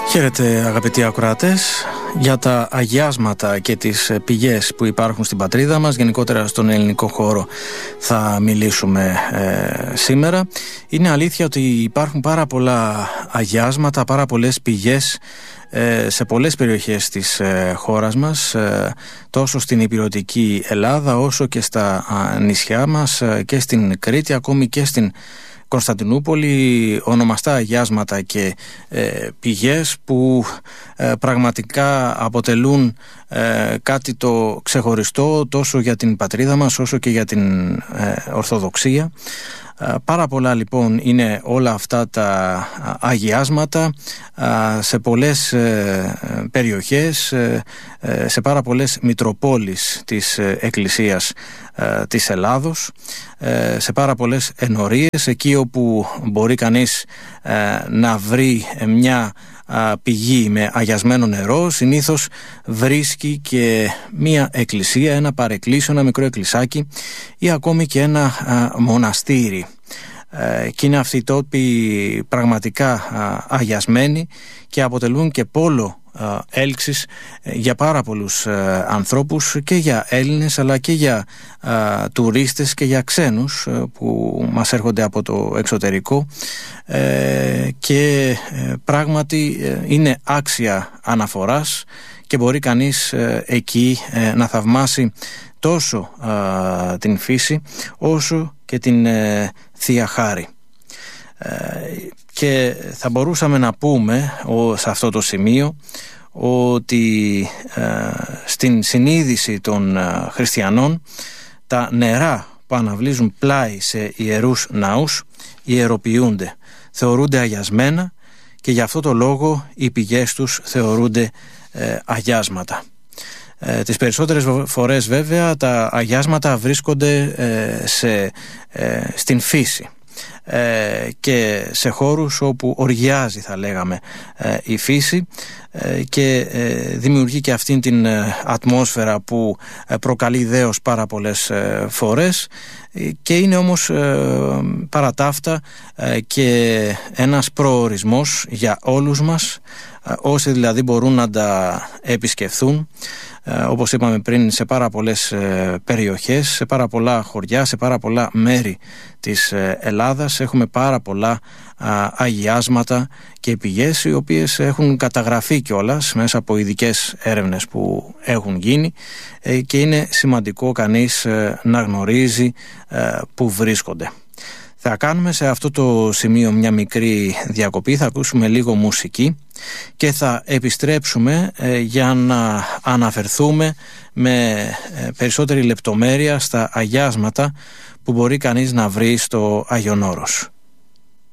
Χαίρετε αγαπητοί ακροατές. Για τα αγιάσματα και τις πηγές που υπάρχουν στην πατρίδα μας, γενικότερα στον ελληνικό χώρο, θα μιλήσουμε σήμερα. Είναι αλήθεια ότι υπάρχουν πάρα πολλά αγιάσματα, πάρα πολλές πηγές σε πολλές περιοχές της χώρας μας, τόσο στην ηπειρωτική Ελλάδα όσο και στα νησιά μας και στην Κρήτη, ακόμη και στην Κωνσταντινούπολη, ονομαστά αγιάσματα και πηγές που πραγματικά αποτελούν κάτι το ξεχωριστό τόσο για την πατρίδα μας όσο και για την Ορθοδοξία. Πάρα πολλά λοιπόν είναι όλα αυτά τα αγιάσματα σε πολλές περιοχές, σε πάρα πολλές μητροπόλεις της Εκκλησίας της Ελλάδος, σε πάρα πολλές ενορίες, εκεί όπου μπορεί κανείς να βρει μια πηγή με αγιασμένο νερό, συνήθως βρίσκει και μία εκκλησία, ένα παρεκκλήσιο, ένα μικρό εκκλησάκι ή ακόμη και ένα μοναστήρι. Και είναι αυτοί οι τόποι πραγματικά αγιασμένοι και αποτελούν και πόλο έλξης για πάρα πολλούς ανθρώπους, και για Έλληνες αλλά και για τουρίστες και για ξένους που μας έρχονται από το εξωτερικό, και πράγματι είναι άξια αναφοράς και μπορεί κανείς εκεί να θαυμάσει τόσο την φύση όσο και την Θεία Χάρη. Και θα μπορούσαμε να πούμε σε αυτό το σημείο ότι στην συνείδηση των χριστιανών τα νερά που αναβλύζουν πλάι σε ιερούς ναούς ιεροποιούνται, θεωρούνται αγιασμένα, και γι' αυτό το λόγο οι πηγές τους θεωρούνται αγιάσματα. Τις περισσότερες φορές βέβαια τα αγιάσματα βρίσκονται στην φύση και σε χώρους όπου οργιάζει, θα λέγαμε, η φύση, και δημιουργεί και αυτήν την ατμόσφαιρα που προκαλεί δέος πάρα πολλές φορές, και είναι όμως παρά τα αυτά και ένας προορισμός για όλους μας, όσοι δηλαδή μπορούν να τα επισκεφθούν, όπως είπαμε πριν, σε πάρα πολλές περιοχές, σε πάρα πολλά χωριά, σε πάρα πολλά μέρη της Ελλάδας. Έχουμε πάρα πολλά αγιάσματα και πηγές, οι οποίες έχουν καταγραφεί κιόλας μέσα από ειδικές έρευνες που έχουν γίνει, και είναι σημαντικό κανείς να γνωρίζει που βρίσκονται. Θα κάνουμε σε αυτό το σημείο μια μικρή διακοπή, θα ακούσουμε λίγο μουσική και θα επιστρέψουμε για να αναφερθούμε με περισσότερη λεπτομέρεια στα αγιάσματα που μπορεί κανείς να βρει στο Άγιον Όρος.